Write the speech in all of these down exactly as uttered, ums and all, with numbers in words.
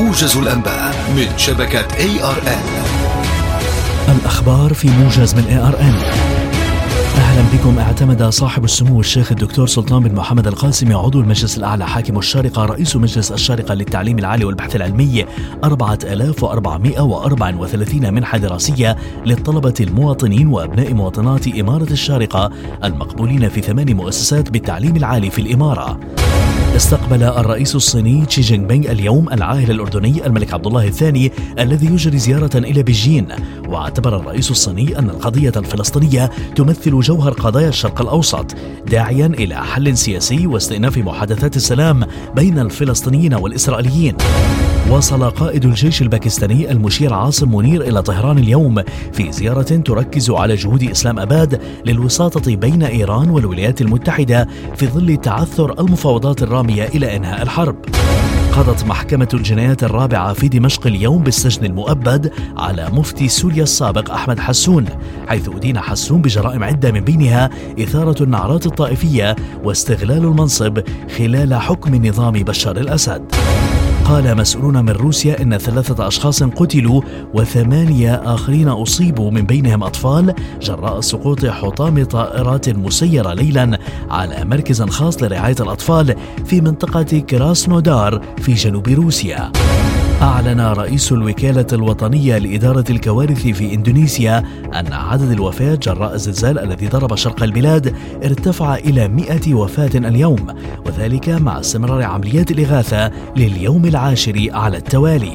موجز الأنباء من شبكة إيه آر إن. الأخبار في موجز من إيه آر إن. أهلا بكم. اعتمد صاحب السمو الشيخ الدكتور سلطان بن محمد القاسمي عضو المجلس الأعلى حاكم الشارقة رئيس مجلس الشارقة للتعليم العالي والبحث العلمي أربعة آلاف وأربعمائة وأربعة وثلاثين منحة دراسية للطلبة المواطنين وأبناء مواطنات إمارة الشارقة المقبولين في ثمان مؤسسات بالتعليم العالي في الإمارة. استقبل الرئيس الصيني شي جين بينغ اليوم العاهل الأردني الملك عبد الله الثاني الذي يجري زيارة إلى بيجين. واعتبر الرئيس الصيني أن القضية الفلسطينية تمثل جوهر قضايا الشرق الأوسط، داعيا إلى حل سياسي واستئناف محادثات السلام بين الفلسطينيين والإسرائيليين. وصل قائد الجيش الباكستاني المشير عاصم منير إلى طهران اليوم في زيارة تركز على جهود إسلام أباد للوساطة بين إيران والولايات المتحدة في ظل تعثر المفاوضات الرامية إلى إنهاء الحرب. قضت محكمة الجنايات الرابعة في دمشق اليوم بالسجن المؤبد على مفتي سوريا السابق أحمد حسون، حيث أدين حسون بجرائم عدة من بينها إثارة النعرات الطائفية واستغلال المنصب خلال حكم النظام بشار الأسد. قال مسؤولون من روسيا إن ثلاثة أشخاص قتلوا وثمانية آخرين أصيبوا من بينهم أطفال جراء سقوط حطام طائرات مسيرة ليلا على مركز خاص لرعاية الأطفال في منطقة كراسنودار في جنوب روسيا. أعلن رئيس الوكالة الوطنية لإدارة الكوارث في إندونيسيا أن عدد الوفاة جراء الزلزال الذي ضرب شرق البلاد ارتفع إلى مئة وفاة اليوم، وذلك مع استمرار عمليات الإغاثة لليوم العاشر على التوالي.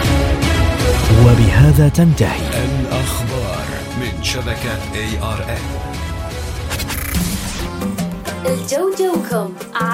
وبهذا تنتهي الأخبار من شبكة إيه آر إن. الجوجوكم.